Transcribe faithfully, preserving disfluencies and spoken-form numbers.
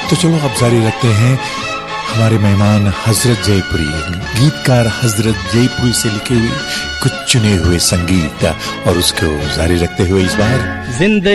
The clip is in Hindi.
तो चलो अब जारी रखते हैं हमारे मेहमान हजरत जयपुरी, गीतकार हजरत जयपुरी से लिखे हुए कुछ चुने हुए संगीत, और उसको जारी रखते हुए इस बार जिंदगी